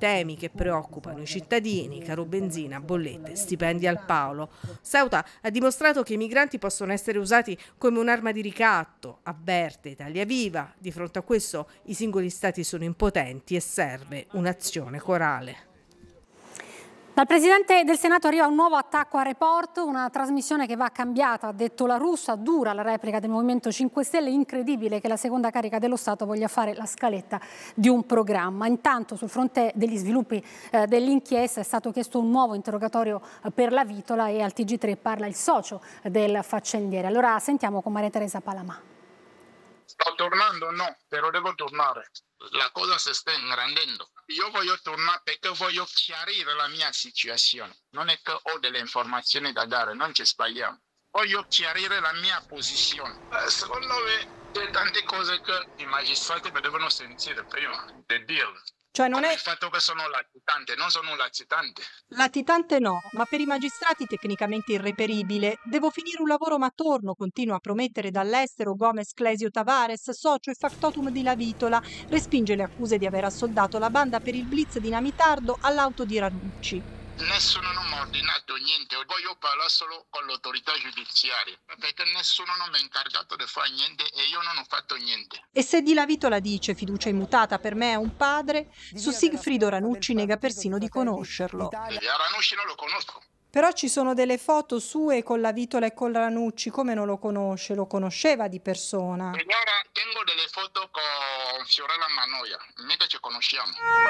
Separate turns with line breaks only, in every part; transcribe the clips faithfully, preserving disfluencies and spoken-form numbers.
temi che preoccupano i cittadini, caro benzina, bollette, stipendi al Paolo. Ceuta ha dimostrato che i migranti possono essere usati come un'arma di ricatto, avverte Italia Viva. Di fronte a questo i singoli stati sono impotenti e serve un'azione corale.
Dal Presidente del Senato arriva un nuovo attacco a Report, una trasmissione che va cambiata, ha detto La Russa, dura la replica del Movimento cinque Stelle, incredibile che la seconda carica dello Stato voglia fare la scaletta di un programma. Intanto sul fronte degli sviluppi eh, dell'inchiesta è stato chiesto un nuovo interrogatorio eh, per la Vitola e al T G tre parla il socio del faccendiere. Allora sentiamo con Maria Teresa Palamà.
Sto tornando? No, però devo tornare. La cosa si sta ingrandendo. Io voglio tornare perché voglio chiarire la mia situazione. Non è che ho delle informazioni da dare, non ci sbagliamo. Voglio chiarire la mia posizione. Eh, secondo me c'è tante cose che i magistrati devono sentire prima di dirle.
Cioè non è
il fatto che sono latitante, non sono latitante.
Latitante no, ma per i magistrati tecnicamente irreperibile. Devo finire un lavoro ma torno, continua a promettere dall'estero Gomez Clesio Tavares, socio e factotum di La Vitola. Respinge le accuse di aver assoldato la banda per il blitz dinamitardo all'auto di Ranucci.
Nessuno non mi ha ordinato niente, voglio parlare solo con l'autorità giudiziaria, perché nessuno non mi ha incaricato di fare niente e io non ho fatto niente.
E se Di La Vitola dice fiducia immutata per me è un padre, su Sigfrido Ranucci nega persino di conoscerlo.
E a Ranucci non lo conosco.
Però ci sono delle foto sue con La Vitola e con Ranucci, come non lo conosce? Lo conosceva di persona.
Signora, tengo delle foto con Fiorella Mannoia, mica ci conosciamo.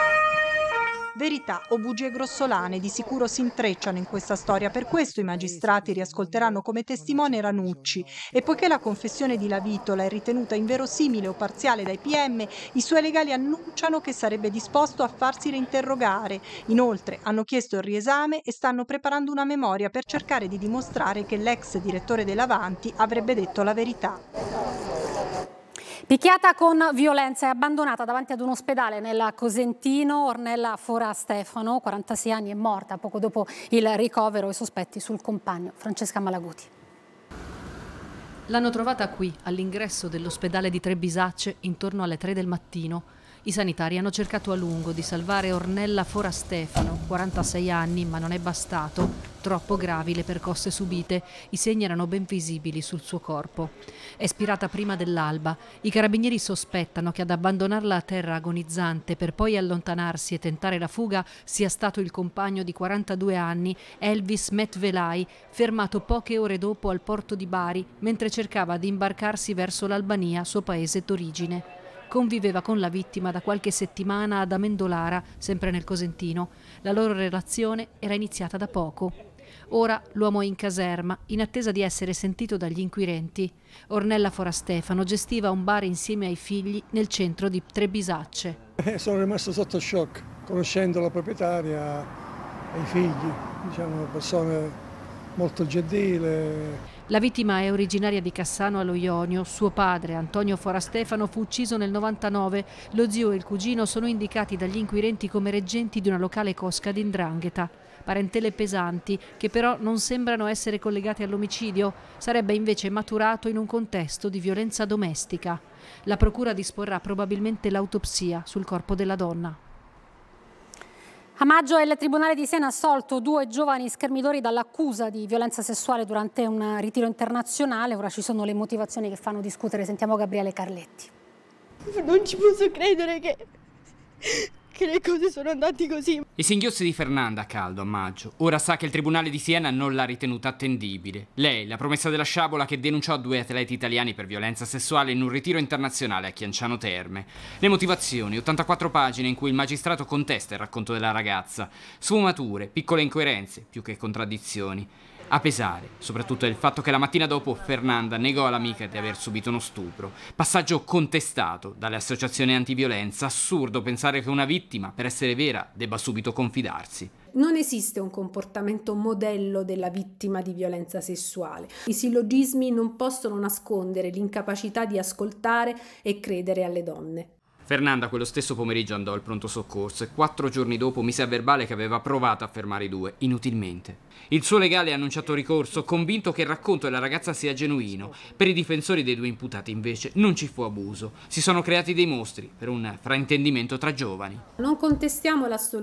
Verità o bugie grossolane di sicuro si intrecciano in questa storia, per questo i magistrati riascolteranno come testimone Ranucci e poiché la confessione di La Vitola è ritenuta inverosimile o parziale dai P M, i suoi legali annunciano che sarebbe disposto a farsi reinterrogare. Inoltre hanno chiesto il riesame e stanno preparando una memoria per cercare di dimostrare che l'ex direttore dell'Avanti avrebbe detto la verità.
Picchiata con violenza e abbandonata davanti ad un ospedale nel Cosentino, Ornella Fora Stefano, quarantasei anni, è morta poco dopo il ricovero e sospetti sul compagno. Francesca Malaguti.
L'hanno trovata qui, all'ingresso dell'ospedale di Trebisacce, intorno alle tre del mattino. I sanitari hanno cercato a lungo di salvare Ornella Fora Stefano, quarantasei anni, ma non è bastato. Troppo gravi le percosse subite, i segni erano ben visibili sul suo corpo. È spirata prima dell'alba. I carabinieri sospettano che ad abbandonarla a terra agonizzante per poi allontanarsi e tentare la fuga sia stato il compagno di quarantadue anni, Elvis Metvelai, fermato poche ore dopo al porto di Bari mentre cercava di imbarcarsi verso l'Albania, suo paese d'origine. Conviveva con la vittima da qualche settimana ad Amendolara, sempre nel Cosentino. La loro relazione era iniziata da poco. Ora l'uomo è in caserma, in attesa di essere sentito dagli inquirenti. Ornella Fora Stefano gestiva un bar insieme ai figli nel centro di Trebisacce.
Eh, sono rimasto sotto shock, conoscendo la proprietaria e i figli, diciamo una persona molto gentile.
La vittima è originaria di Cassano allo Ionio. Suo padre, Antonio Fora Stefano, fu ucciso nel novantanove. Lo zio e il cugino sono indicati dagli inquirenti come reggenti di una locale cosca di 'ndrangheta. Parentele pesanti, che però non sembrano essere collegate all'omicidio. Sarebbe invece maturato in un contesto di violenza domestica. La procura disporrà probabilmente l'autopsia sul corpo della donna.
A maggio il Tribunale di Siena ha assolto due giovani schermitori dall'accusa di violenza sessuale durante un ritiro internazionale. Ora ci sono le motivazioni che fanno discutere. Sentiamo Gabriele Carletti.
Non ci posso credere che... che le cose sono andate così.
I singhiozzi di Fernanda a caldo a maggio. Ora sa che il Tribunale di Siena non l'ha ritenuta attendibile. Lei, la promessa della sciabola che denunciò due atleti italiani per violenza sessuale in un ritiro internazionale a Chianciano Terme. Le motivazioni, ottantaquattro pagine in cui il magistrato contesta il racconto della ragazza. Sfumature, piccole incoerenze, più che contraddizioni. A pesare, soprattutto del fatto che la mattina dopo Fernanda negò all'amica di aver subito uno stupro. Passaggio contestato dalle associazioni antiviolenza. Assurdo pensare che una vittima, per essere vera, debba subito confidarsi.
Non esiste un comportamento modello della vittima di violenza sessuale. I sillogismi non possono nascondere l'incapacità di ascoltare e credere alle donne.
Fernanda quello stesso pomeriggio andò al pronto soccorso e quattro giorni dopo mise a verbale che aveva provato a fermare i due, inutilmente. Il suo legale ha annunciato ricorso, convinto che il racconto della ragazza sia genuino. Per i difensori dei due imputati, invece, non ci fu abuso. Si sono creati dei mostri per un fraintendimento tra giovani.
Non contestiamo l'assoluzione